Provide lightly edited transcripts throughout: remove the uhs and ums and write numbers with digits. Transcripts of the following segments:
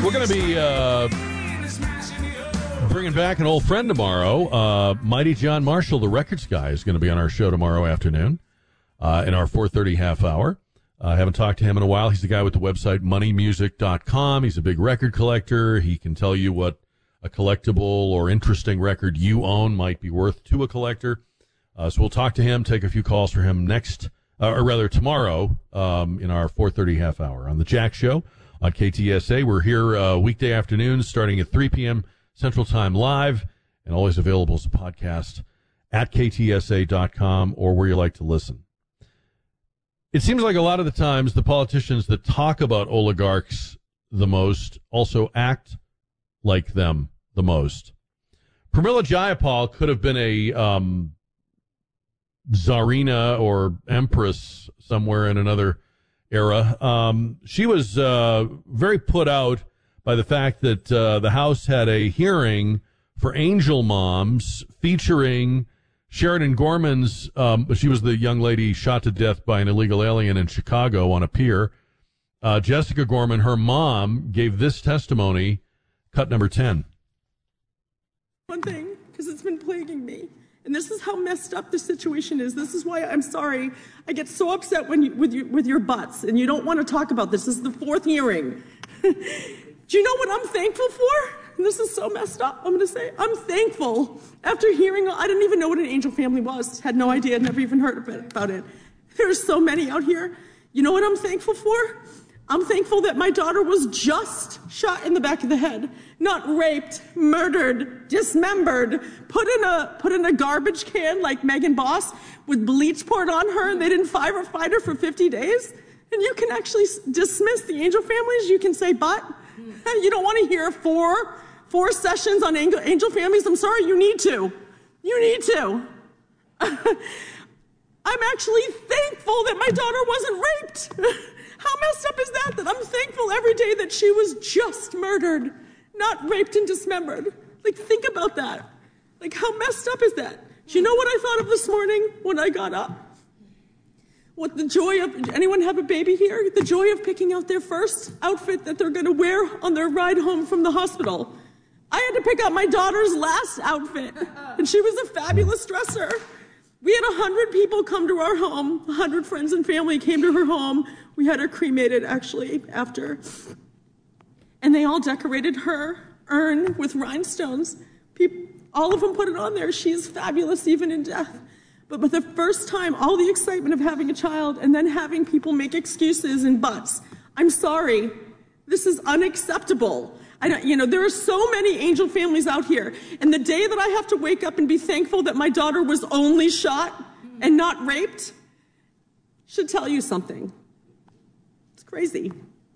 We're going to be bringing back an old friend tomorrow. Mighty John Marshall, the records guy, is going to be on our show tomorrow afternoon in our 4:30 half hour. I haven't talked to him in a while. He's the guy with the website moneymusic.com. He's a big record collector. He can tell you what a collectible or interesting record you own might be worth to a collector. So we'll talk to him, take a few calls for him tomorrow in our 4:30 half hour on The Jack Show on KTSA. We're here weekday afternoons starting at 3 p.m. Central Time live and always available as a podcast at ktsa.com or where you like to listen. It seems like a lot of the times the politicians that talk about oligarchs the most also act like them the most. Pramila Jayapal could have been a czarina or empress somewhere in another era. She was very put out by the fact that the House had a hearing for angel moms featuring Sheridan Gorman's, she was the young lady shot to death by an illegal alien in Chicago on a pier. Jessica Gorman, her mom, gave this testimony, cut number 10. One thing, because it's been plaguing me, and this is how messed up the situation is. This is why I'm sorry. I get so upset with your butts, and you don't want to talk about this. This is the fourth hearing. Do you know what I'm thankful for? And this is so messed up. I'm going to say I'm thankful after hearing. I didn't even know what an angel family was. Had no idea. Never even heard about it. There's so many out here. You know what I'm thankful for? I'm thankful that my daughter was just shot in the back of the head, not raped, murdered, dismembered, put in a garbage can like Megan Boss with bleach poured on her, and they didn't fight her for 50 days. And you can actually dismiss the angel families. You can say, but you don't want to hear four sessions on angel families. I'm sorry, you need to. You need to. I'm actually thankful that my daughter wasn't raped. How messed up is that I'm thankful every day that she was just murdered, not raped and dismembered. Like, think about that. Like, how messed up is that? Do you know what I thought of this morning when I got up? What the joy of, anyone have a baby here? The joy of picking out their first outfit that they're going to wear on their ride home from the hospital. I had to pick out my daughter's last outfit, and she was a fabulous dresser. We had 100 people come to our home. 100 friends and family came to her home. We had her cremated, actually, after. And they all decorated her urn with rhinestones. All of them put it on there. She is fabulous, even in death. But for the first time, all the excitement of having a child and then having people make excuses and buts. I'm sorry. This is unacceptable. There are so many angel families out here. And the day that I have to wake up and be thankful that my daughter was only shot and not raped should tell you something. It's crazy.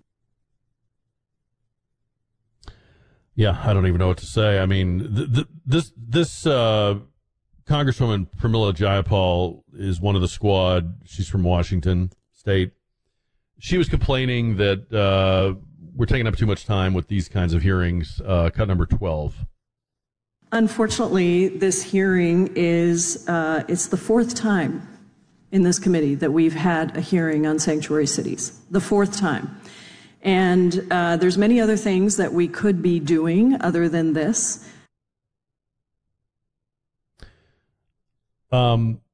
Yeah, I don't even know what to say. I mean, this Congresswoman Pramila Jayapal is one of the squad. She's from Washington State. She was complaining that we're taking up too much time with these kinds of hearings. Cut number 12. Unfortunately, this hearing is it's the fourth time in this committee that we've had a hearing on sanctuary cities. The fourth time. And there's many other things that we could be doing other than this.